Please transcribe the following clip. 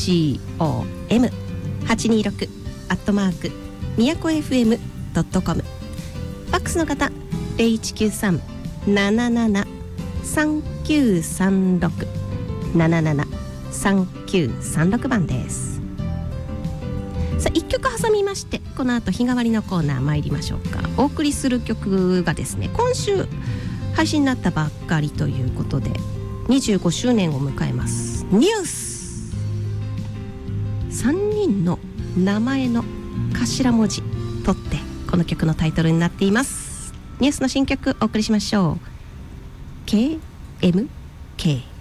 COM826 宮古 FM.com。 ファックスの方0193-77-3936 77-3936番です。さあ1曲挟みまして、この後日替わりのコーナー参りましょうか。お送りする曲がですね、今週配信になったばっかりということで25周年を迎えますニュース。3人の名前の頭文字取ってこの曲のタイトルになっています。ニュースの新曲お送りしましょう。KMK